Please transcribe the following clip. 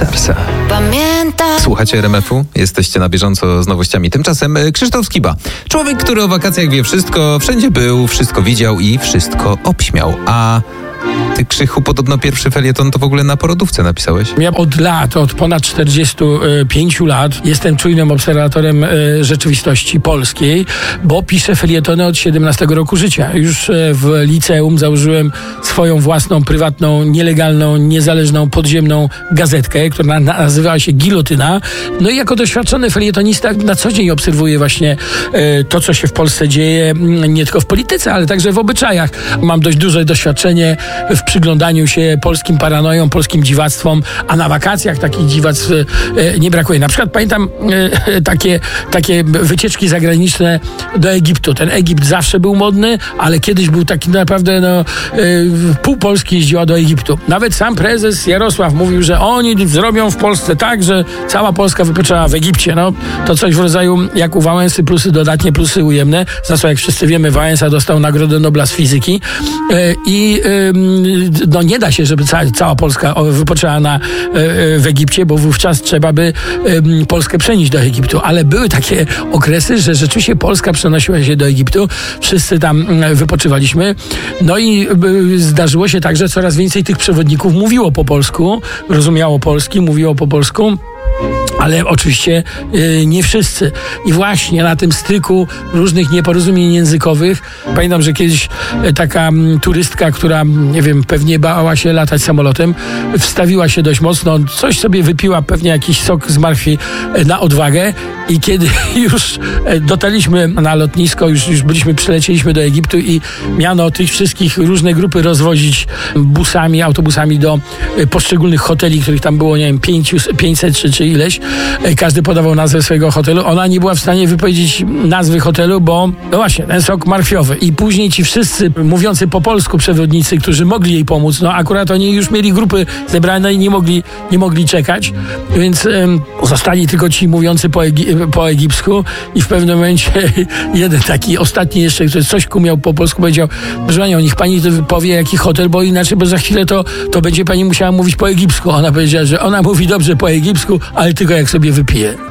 serce. Pamiętam. Słuchacie RMF-u? Jesteście na bieżąco z nowościami. Tymczasem Krzysztof Skiba. Człowiek, który o wakacjach wie wszystko, wszędzie był, wszystko widział i wszystko obśmiał. A ty, Krzychu, podobno pierwszy felieton to w ogóle na porodówce napisałeś? Ja od ponad 45 lat jestem czujnym obserwatorem rzeczywistości polskiej, bo piszę felietony od 17 roku życia. Już w liceum założyłem swoją własną, prywatną, nielegalną, niezależną, podziemną gazetkę, która nazywała się Gilotyna. No i jako doświadczony felietonista na co dzień obserwuję właśnie to, co się w Polsce dzieje, nie tylko w polityce, ale także w obyczajach. Mam dość duże doświadczenie w przyglądaniu się polskim paranojom, polskim dziwactwom, a na wakacjach takich dziwactw nie brakuje. Na przykład pamiętam takie wycieczki zagraniczne do Egiptu. Ten Egipt zawsze był modny, ale kiedyś był taki naprawdę, pół Polski jeździła do Egiptu. Nawet sam prezes Jarosław mówił, że oni zrobią w Polsce tak, że cała Polska wypoczęła w Egipcie. To coś w rodzaju jak u Wałęsy, plusy dodatnie, plusy ujemne. Za co, jak wszyscy wiemy, Wałęsa dostał Nagrodę Nobla z fizyki. Nie da się, żeby cała Polska wypoczęła w Egipcie, bo wówczas trzeba by Polskę przenieść do Egiptu. Ale były takie okresy, że rzeczywiście Polska przenosiła się do Egiptu. Wszyscy tam wypoczywaliśmy. No i zdarzyło się tak, że coraz więcej tych przewodników mówiło po polsku, rozumiało polski, mówiło po polsku. Ale oczywiście nie wszyscy. I właśnie na tym styku różnych nieporozumień językowych pamiętam, że kiedyś taka turystka, która, nie wiem, pewnie bała się latać samolotem, wstawiła się dość mocno, coś sobie wypiła, pewnie jakiś sok z marchwi na odwagę i kiedy już dotarliśmy na lotnisko, już przylecieliśmy do Egiptu i miano tych wszystkich różne grupy rozwozić busami, autobusami do poszczególnych hoteli, których tam było, nie wiem, 500 czy ileś. Każdy podawał nazwę swojego hotelu. Ona nie była w stanie wypowiedzieć nazwy hotelu, bo właśnie, ten sok marchwiowy. I później ci wszyscy mówiący po polsku przewodnicy, którzy mogli jej pomóc, akurat oni już mieli grupy zebrane i nie mogli czekać, więc zostali tylko ci mówiący po egipsku i w pewnym momencie jeden taki ostatni jeszcze, który coś kumiał po polsku, powiedział: proszę panią, niech pani powie jaki hotel, bo inaczej, bo za chwilę to będzie pani musiała mówić po egipsku. Ona powiedziała, że ona mówi dobrze po egipsku, ale tylko jak sobie wypije.